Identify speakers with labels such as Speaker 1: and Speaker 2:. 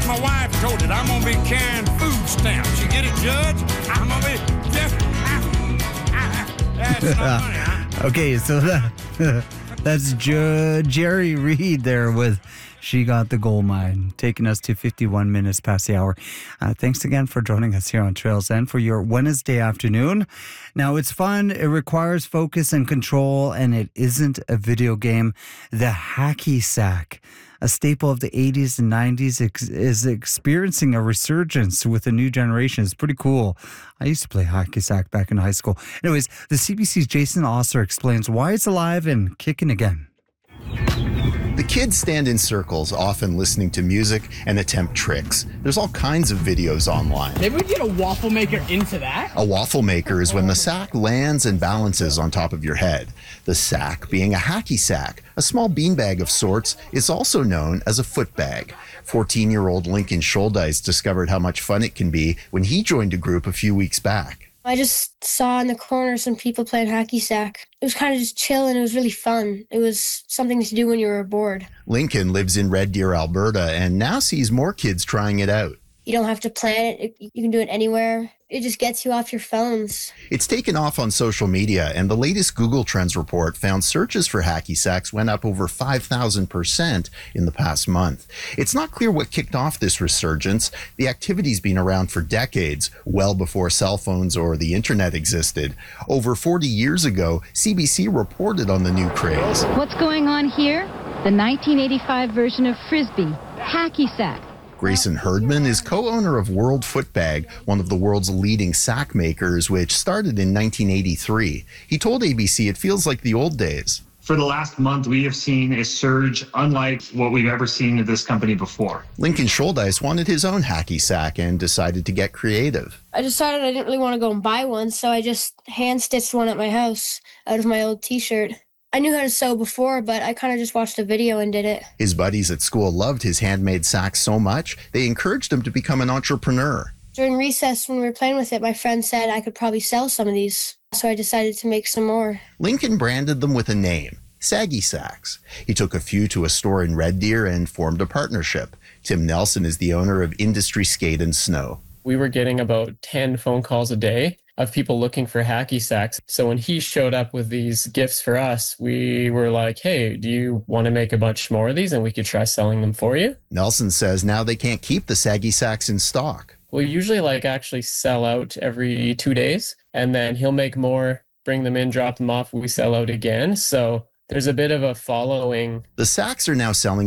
Speaker 1: my wife told it. I'm going to be carrying food stamps. You get it, Judge? I'm going to be just... That's not funny, huh?
Speaker 2: Okay, so that's Jerry Reed there with She Got the Gold Mine, taking us to 51 minutes past the hour. Thanks again for joining us here on Trails End for your Wednesday afternoon. Now, it's fun, it requires focus and control, and it isn't a video game. The hacky sack, a staple of the 80s and 90s, is experiencing a resurgence with the new generation. It's pretty cool. I used to play hacky sack back in high school. Anyways, the CBC's Jason Osler explains why it's alive and kicking again.
Speaker 3: The kids stand in circles, often listening to music and attempt tricks. There's all kinds of videos online.
Speaker 4: Maybe we get a waffle maker into that?
Speaker 3: A waffle maker is when the sack lands and balances on top of your head. The sack being a hacky sack, a small beanbag of sorts, is also known as a footbag. 14-year-old Lincoln Scholdice discovered how much fun it can be when he joined a group a few weeks back.
Speaker 5: I just saw in the corner some people playing hacky sack. It was kind of just chill and it was really fun. It was something to do when you were bored.
Speaker 3: Lincoln lives in Red Deer, Alberta, and now sees more kids trying it out.
Speaker 5: You don't have to plan it. You can do it anywhere. It just gets you off your phones.
Speaker 3: It's taken off on social media, and the latest Google Trends report found searches for hacky sacks went up over 5,000% in the past month. It's not clear what kicked off this resurgence. The activity's been around for decades, well before cell phones or the internet existed. Over 40 years ago, CBC reported on the new craze.
Speaker 6: What's going on here? The 1985 version of Frisbee, hacky sack.
Speaker 3: Grayson Herdman is co-owner of World Footbag, one of the world's leading sack makers, which started in 1983. He told ABC it feels like the old days.
Speaker 7: For the last month, we have seen a surge unlike what we've ever seen at this company before.
Speaker 3: Lincoln Scholdice wanted his own hacky sack and decided to get creative.
Speaker 5: I decided I didn't really want to go and buy one, so I just hand-stitched one at my house out of my old t-shirt. I knew how to sew before, but I kind of just watched a video and did it.
Speaker 3: His buddies at school loved his handmade sacks so much, they encouraged him to become an entrepreneur.
Speaker 5: During recess, when we were playing with it, my friend said I could probably sell some of these, so I decided to make some more.
Speaker 3: Lincoln branded them with a name, Saggy Sacks. He took a few to a store in Red Deer and formed a partnership. Tim Nelson is the owner of Industry Skate and Snow.
Speaker 8: We were getting about 10 phone calls a day of people looking for hacky sacks. So when he showed up with these gifts for us, we were like, hey, do you want to make a bunch more of these and we could try selling them for you?
Speaker 3: Nelson says now they can't keep the saggy sacks in stock.
Speaker 8: We usually actually sell out every 2 days, and then he'll make more, bring them in, drop them off, we sell out again. So there's a bit of a following.
Speaker 3: The sacks are now selling